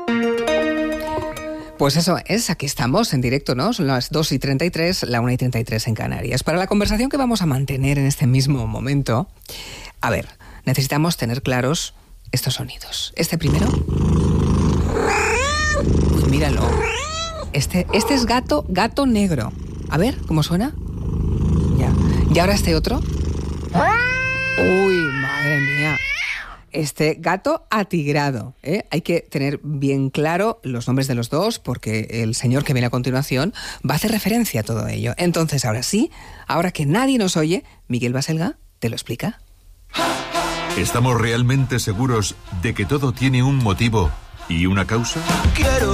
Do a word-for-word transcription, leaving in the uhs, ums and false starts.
Pues eso es, aquí estamos en directo, ¿no? Son las dos y treinta y tres, la una y treinta y tres en Canarias. Para la conversación que vamos a mantener en este mismo momento, a ver, necesitamos tener claros estos sonidos. Este primero... Uy, míralo. Este, este es gato, gato negro. A ver, ¿cómo suena? Ya. ¿Y ahora este otro? Uy, madre mía. Este gato atigrado, ¿eh? Hay que tener bien claro los nombres de los dos porque el señor que viene a continuación va a hacer referencia a todo ello. Entonces, ahora sí, ahora que nadie nos oye, Miguel Baselga te lo explica. ¿Estamos realmente seguros de que todo tiene un motivo y una causa? Quiero